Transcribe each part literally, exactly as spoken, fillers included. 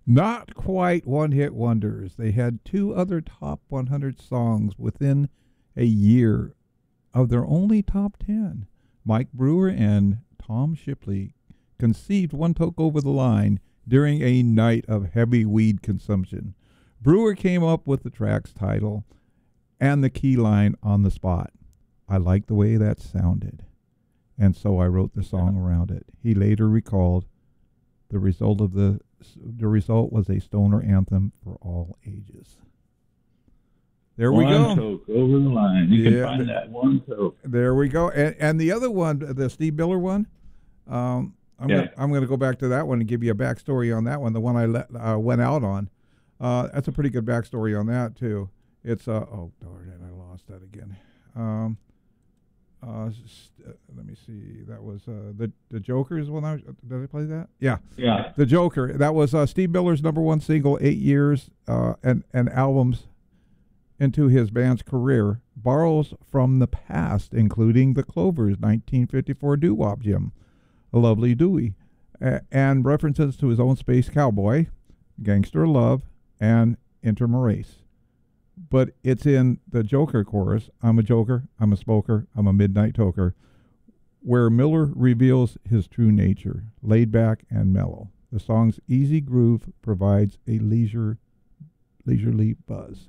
Not quite one-hit wonders. They had two other top one hundred songs within a year of their only top ten. Mike Brewer and Tom Shipley conceived One Toke Over the Line during a night of heavy weed consumption. Brewer came up with the track's title and the key line on the spot. I liked the way that sounded, and so I wrote the song around it. He later recalled the result of the the result was a stoner anthem for all ages. There we go. One Toke Over the Line. You Yeah, can find that One Toke. There we go. And, and the other one, the Steve Miller one, um, I'm Yeah. gonna, I'm going to go back to that one and give you a backstory on that one. The one I let, uh, went out on. Uh, that's a pretty good backstory on that too. It's uh, oh darn it, I lost that again. Um, uh, st- uh, let me see. That was uh, the the Joker's one. I was, did I play that? Yeah, Yeah. the Joker. That was uh, Steve Miller's number one single, eight years uh, and and albums into his band's career. Borrows from the past, including the Clovers' nineteen fifty-four doo-wop Jim, A Lovely Dewey, a- and references to his own Space Cowboy, Gangster Love, and Intermarace. But it's in the Joker chorus, I'm a joker, I'm a smoker, I'm a midnight toker, where Miller reveals his true nature, laid back and mellow. The song's easy groove provides a leisure, leisurely buzz.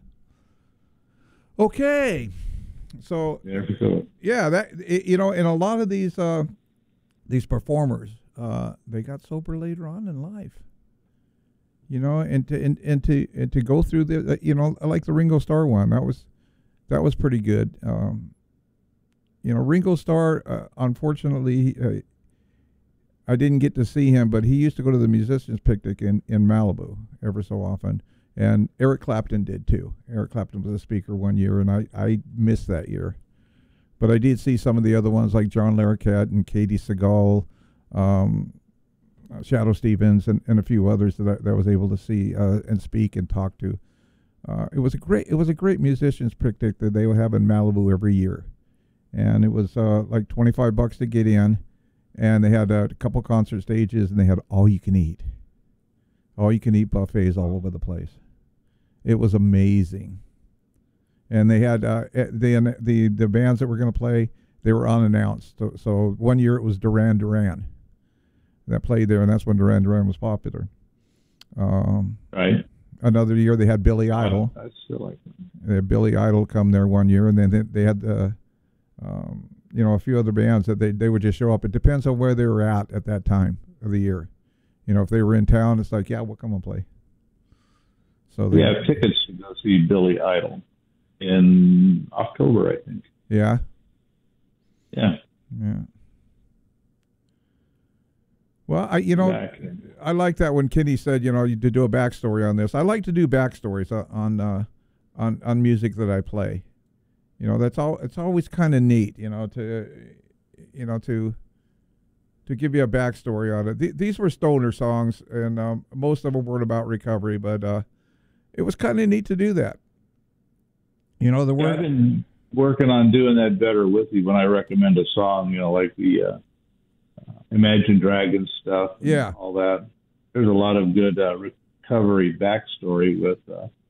Okay, so There we go. yeah, that i- you know, and a lot of these uh, these performers, uh, they got sober later on in life. You know, and to and, and to and to go through the, uh, you know, like the Ringo Starr one, that was that was pretty good. Um, you know, Ringo Starr, uh, unfortunately, uh, I didn't get to see him, but he used to go to the musicians' picnic in in Malibu ever so often. And Eric Clapton did too. Eric Clapton was a speaker one year, and I, I missed that year. But I did see some of the other ones like John Larroquette and Katie Seagal, um, uh, Shadow Stevens, and, and a few others that I, that I was able to see uh, and speak and talk to. Uh, it was a great it was a great musicians picnic that they would have in Malibu every year, and it was uh, like twenty five bucks to get in, and they had uh, a couple concert stages, and they had all you can eat, all you can eat buffets all over the place. It was amazing, and they had uh, the the the bands that were going to play. They were unannounced. So, so one year it was Duran Duran that played there, and that's when Duran Duran was popular. Um, Right. Another year they had Billy Idol. I still like them. They had Billy Idol come there one year, and then they, they had the, um, you know, a few other bands that they, they would just show up. It depends on where they were at at that time of the year. You know, if they were in town, it's like, yeah, we'll come and play. So they, We have tickets to go see Billy Idol in October, I think. yeah, Yeah. yeah. Well, I you know Back in- I like that when Kenny said, you know, to do a backstory on this. I like to do backstories on on uh, on, on music that I play. You know, that's all. It's always kind of neat, you know, to you know to to give you a backstory on it. Th- these were stoner songs, and um, most of them weren't about recovery, but uh, it was kind of neat to do that. You know, the Yeah, word. I've been working on doing that better with you when I recommend a song, you know, like the uh, uh, Imagine Dragons stuff and Yeah. all that. There's a lot of good uh, recovery backstory with uh,